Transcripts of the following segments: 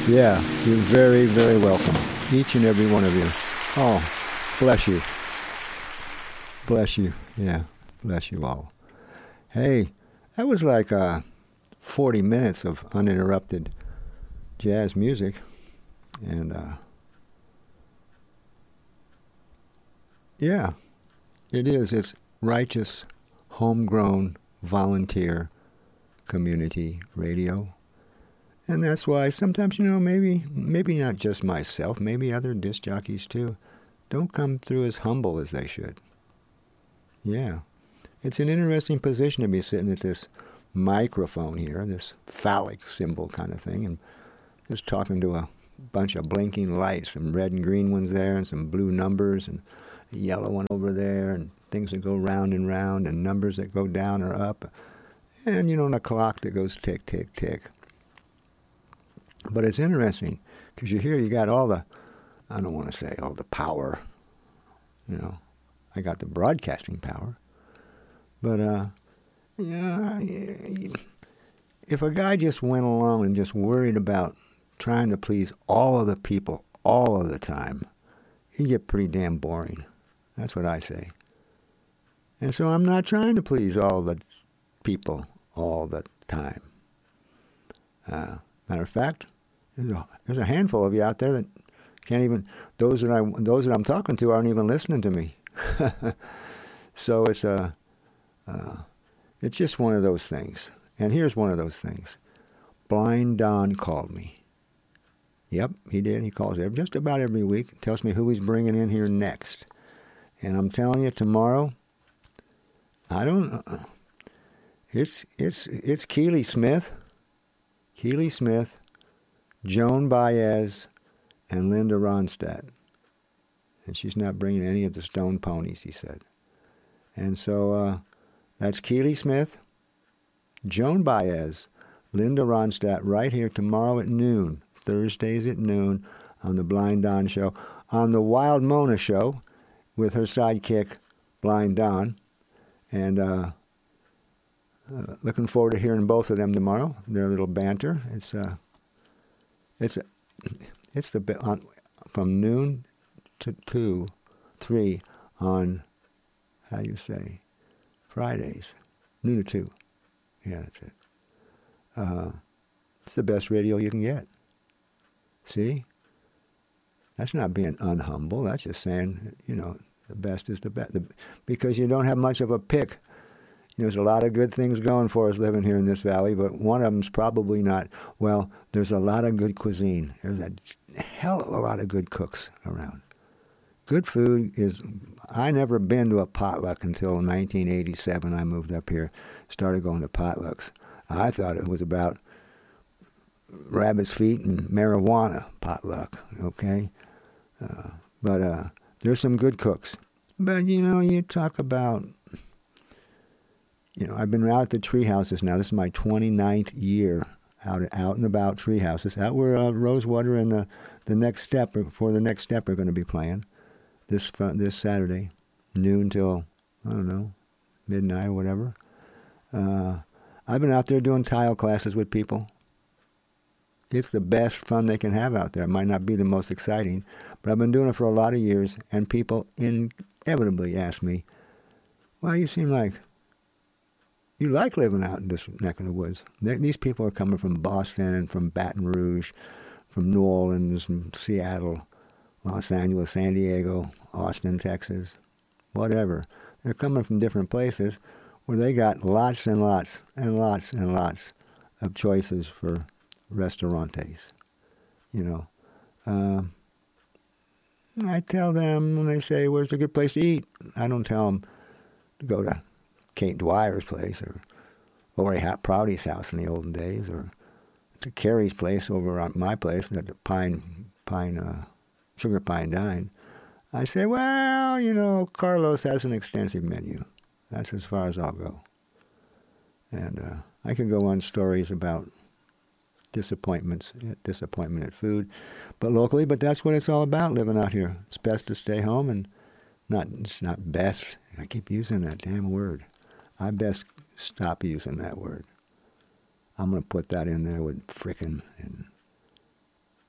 Yeah, you're very, very welcome. Each and every one of you. Oh, bless you. Bless you. Yeah, bless you all. Hey, that was like 40 minutes of uninterrupted jazz music. And yeah, it is. It's righteous, homegrown, volunteer community radio. And that's why sometimes, maybe not just myself, maybe other disc jockeys too, don't come through as humble as they should. Yeah. It's an interesting position to be sitting at this microphone here, this phallic symbol kind of thing, and just talking to a bunch of blinking lights, some red and green ones there, and some blue numbers, and a yellow one over there, and things that go round and round, and numbers that go down or up, and, a clock that goes tick, tick, tick. But it's interesting, because you got all the, I don't want to say all the power, I got the broadcasting power, but, if a guy just went along and just worried about trying to please all of the people all of the time, he'd get pretty damn boring. That's what I say. And so I'm not trying to please all the people all the time. Matter of fact, there's a handful of you out there that can't even, those that I'm talking to aren't even listening to me. So it's just one of those things. And here's one of those things. Blind Don called me. Yep, he did. He calls just about every week. Tells me who he's bringing in here next. And I'm telling you, tomorrow, I don't. It's Keely Smith, Joan Baez, and Linda Ronstadt. And she's not bringing any of the Stone Ponies, he said. And so that's Keely Smith, Joan Baez, Linda Ronstadt, right here tomorrow at noon, Thursdays at noon, on the Blind Don Show, on the Wild Mona Show, with her sidekick, Blind Don. And looking forward to hearing both of them tomorrow. Their little banter. From noon to 2, 3 on, how you say, Fridays, noon to 2. Yeah, that's it. It's the best radio you can get. See? That's not being unhumble. That's just saying, the best is the best. Because you don't have much of a pick. There's a lot of good things going for us living here in this valley, but one of them's probably not. Well, there's a lot of good cuisine. There's a hell of a lot of good cooks around. Good food is... I never been to a potluck until 1987. I moved up here, started going to potlucks. I thought it was about rabbit's feet and marijuana potluck, okay? But there's some good cooks. But, you talk about... I've been out at the tree houses now. This is my 29th year out and about tree houses. Out where Rosewater and the Next Step, before the Next Step, are going to be playing this Saturday, noon till, I don't know, midnight or whatever. I've been out there doing tile classes with people. It's the best fun they can have out there. It might not be the most exciting, but I've been doing it for a lot of years, and people inevitably ask me, well, you seem like you like living out in this neck of the woods. These people are coming from Boston and from Baton Rouge, from New Orleans, from Seattle, Los Angeles, San Diego, Austin, Texas, whatever. They're coming from different places where they got lots and lots and lots and lots of choices for restaurantes. I tell them when they say, where's a good place to eat? I don't tell them to go to Kate Dwyer's place or Lori Hot Prouty's house in the olden days, or to Carrie's place over at my place at the Sugar Pine Dine. I say, well, Carlos has an extensive menu. That's as far as I'll go. And I can go on stories about disappointment at food, but locally. But that's what it's all about, living out here. It's best to stay home, and it's not best. I keep using that damn word. I best stop using that word. I'm going to put that in there with frickin' and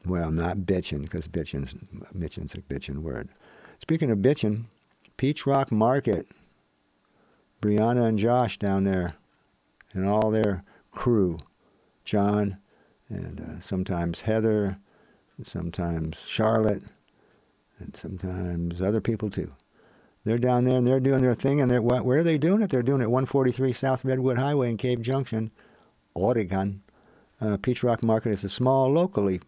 Well, not bitchin', because bitchin's a bitchin' word. Speaking of bitchin', Peach Rock Market, Brianna and Josh down there, and all their crew, John, and sometimes Heather, and sometimes Charlotte, and sometimes other people too. They're down there and they're doing their thing, and where are they doing it? They're doing it at 143 South Redwood Highway in Cave Junction, Oregon. Peach Rock Market is a small, locally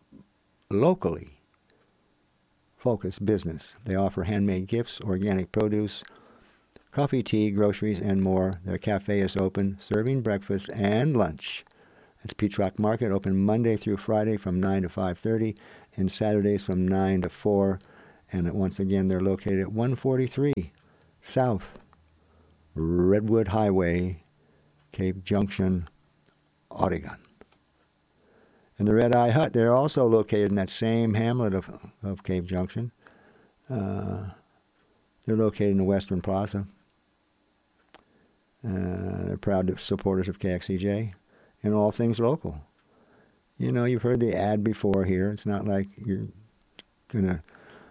focused business. They offer handmade gifts, organic produce, coffee, tea, groceries, and more. Their cafe is open, serving breakfast and lunch. It's Peach Rock Market, open Monday through Friday from 9 to 5:30, and Saturdays from 9 to 4. And once again, they're located at 143 South Redwood Highway, Cave Junction, Oregon. And the Red Eye Hut, they're also located in that same hamlet of Cave Junction. They're located in the Western Plaza. They're proud supporters of KXCJ and all things local. You know, you've heard the ad before here. It's not like you're going to...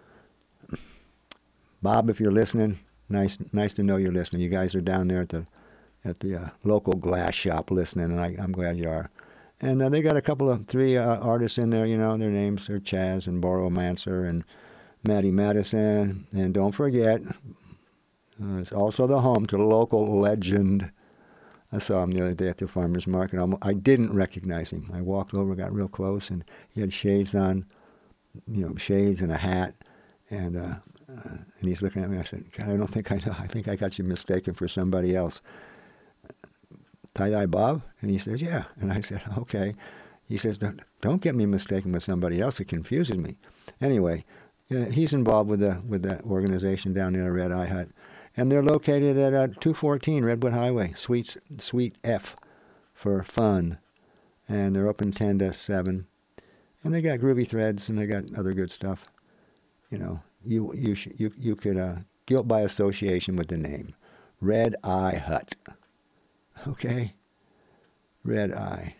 Bob, if you're listening, nice to know you're listening. You guys are down there at the local glass shop listening, and I'm glad you are. And they got three artists in there, you know. Their names are Chaz and Boromancer and Maddie Madison. And don't forget, it's also the home to local legend. I saw him the other day at the farmer's market. I didn't recognize him. I walked over, got real close, and he had shades on, you know, shades and a hat. And he's looking at me. I said, God, I don't think I know. I think I got you mistaken for somebody else. Tie-dye Bob? And he says, yeah. And I said, okay. He says, don't get me mistaken with somebody else. It confuses me. Anyway, he's involved with that organization down there, Red Eye Hut. And they're located at 214 Redwood Highway, Suite F for fun. And they're open 10 to 7. And they got groovy threads, and they got other good stuff. You know, you could guilt by association with the name. Red Eye Hut. Okay? Red Eye.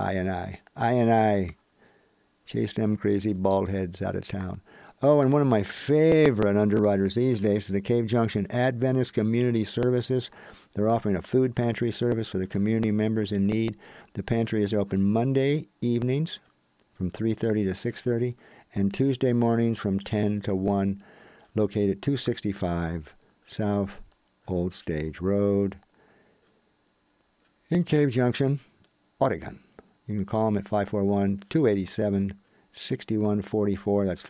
I. Chase them crazy bald heads out of town. Oh, and one of my favorite underwriters these days is the Cave Junction Adventist Community Services. They're offering a food pantry service for the community members in need. The pantry is open Monday evenings from 3:30 to 6:30 and Tuesday mornings from 10 to 1, located at 265 South Old Stage Road in Cave Junction, Oregon. You can call them at 541-287-6144. That's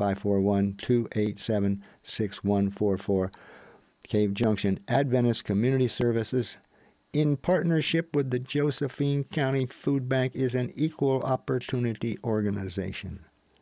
541-287-6144. Cave Junction Adventist Community Services, in partnership with the Josephine County Food Bank, is an equal opportunity organization.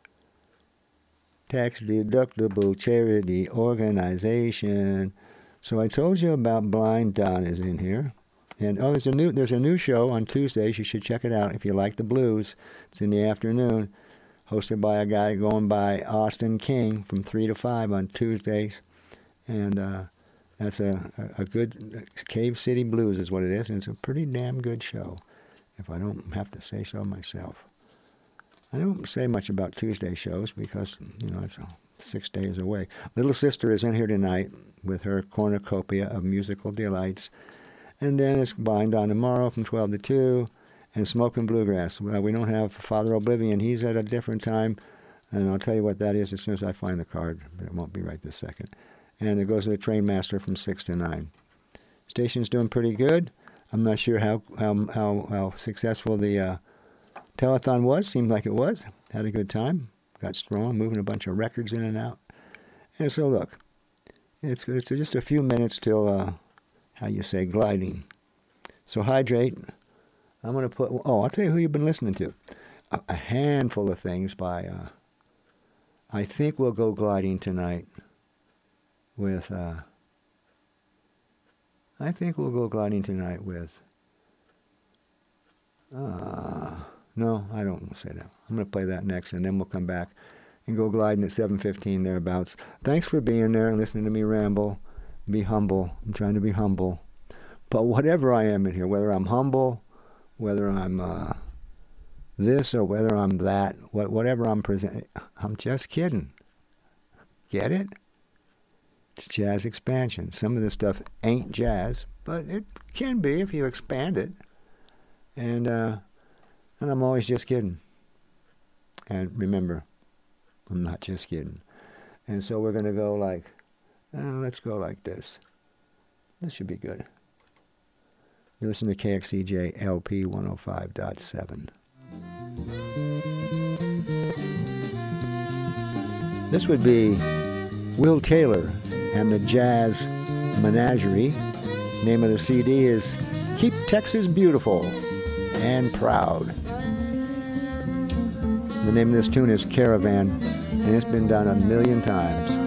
Tax-deductible charity organization. So I told you about Blind Don is in here. And there's a new show on Tuesdays. You should check it out if you like the blues. It's in the afternoon, hosted by a guy going by Austin King from 3 to 5 on Tuesdays. And that's a good Cave City Blues is what it is. And it's a pretty damn good show, if I don't have to say so myself. I don't say much about Tuesday shows because, you know, it's 6 days away. Little Sister is in here tonight with her cornucopia of musical delights. And then it's Blind On tomorrow from 12 to 2, and Smoking Bluegrass. Well, we don't have Father Oblivion. He's at a different time, and I'll tell you what that is as soon as I find the card, but it won't be right this second. And it goes to the Train Master from 6 to 9. Station's doing pretty good. I'm not sure how successful the telethon was. Seemed like it was. Had a good time. Got strong, moving a bunch of records in and out. And so, look, it's just a few minutes till... how you say, gliding. So hydrate. I'm going to put... I'll tell you who you've been listening to. A handful of things by... I think we'll go gliding tonight with... No, I don't want to say that. I'm going to play that next, and then we'll come back and go gliding at 7:15 thereabouts. Thanks for being there and listening to me ramble. Be humble. I'm trying to be humble. But whatever I am in here, whether I'm humble, whether I'm this or whether I'm that, whatever I'm presenting. I'm just kidding. Get it? It's jazz expansion. Some of this stuff ain't jazz, but it can be if you expand it. And I'm always just kidding. And remember, I'm not just kidding. And so we're going to go like, let's go like this. This should be good. You listen to KXCJ LP 105.7. This would be Will Taylor and the Jazz Menagerie. Name of the CD is Keep Texas Beautiful and Proud. The name of this tune is Caravan, and it's been done 1,000,000 times.